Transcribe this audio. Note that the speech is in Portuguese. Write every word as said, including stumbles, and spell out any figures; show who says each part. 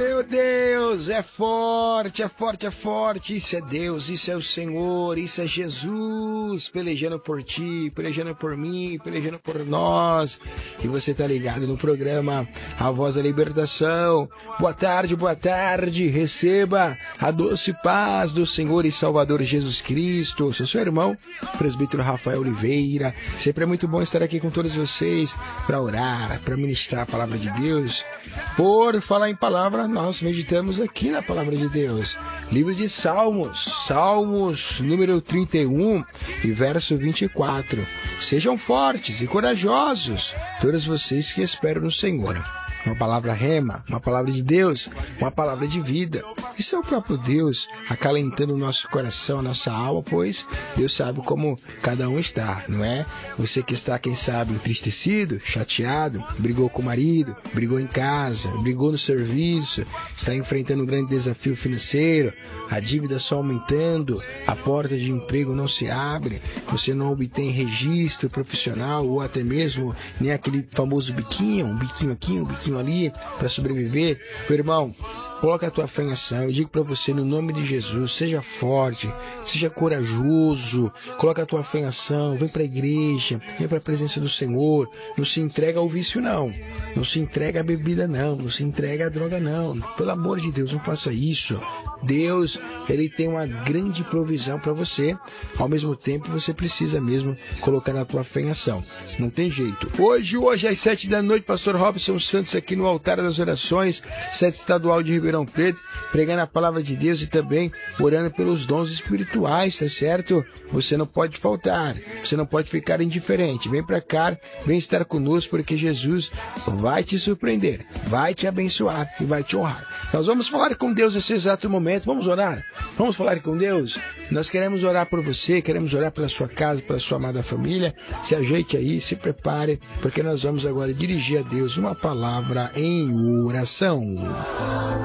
Speaker 1: Meu Deus, é forte, é forte, é forte. Isso é Deus, isso é o Senhor, isso é Jesus pelejando por ti, pelejando por mim, pelejando por nós. E você tá ligado no programa A Voz da Libertação. Boa tarde, boa tarde. Receba a doce paz do Senhor e Salvador Jesus Cristo. Eu sou seu irmão, presbítero Rafael Oliveira. Sempre é muito bom estar aqui com todos vocês para orar, para ministrar a palavra de Deus. Por falar em palavra, nós meditamos aqui na palavra de Deus. Livro de Salmos, Salmos número trinta e um e verso vinte e quatro. Sejam fortes e corajosos, todos vocês que esperam no Senhor. Uma palavra rema, uma palavra de Deus, uma palavra de vida. Isso é o próprio Deus acalentando o nosso coração, a nossa alma, pois Deus sabe como cada um está, não é? Você que está, quem sabe, entristecido, chateado, brigou com o marido, brigou em casa, brigou no serviço, está enfrentando um grande desafio financeiro, a dívida só aumentando, a porta de emprego não se abre, você não obtém registro profissional ou até mesmo nem aquele famoso biquinho, um biquinho aqui, um biquinho ali para sobreviver. Meu irmão, coloca a tua fé em ação. Eu digo para você, no nome de Jesus, seja forte, seja corajoso, coloca a tua fé em ação, vem para a igreja, vem para a presença do Senhor, não se entrega ao vício não, não se entrega à bebida não, não se entrega à droga não, pelo amor de Deus, não faça isso. Deus, Ele tem uma grande provisão para você, ao mesmo tempo você precisa mesmo colocar a tua fé em ação, não tem jeito. Hoje, hoje às sete da noite, pastor Robson Santos aqui no Altar das Orações, sede estadual de Ribeirão Preto, pregando a palavra de Deus e também orando pelos dons espirituais, tá certo? Você não pode faltar, você não pode ficar indiferente, vem para cá, vem estar conosco, porque Jesus vai te surpreender, vai te abençoar e vai te honrar. Nós vamos falar com Deus nesse exato momento, vamos orar, vamos falar com Deus. Nós queremos orar por você, queremos orar pela sua casa, pela sua amada família. Se ajeite aí, se prepare, porque nós vamos agora dirigir a Deus uma palavra em oração.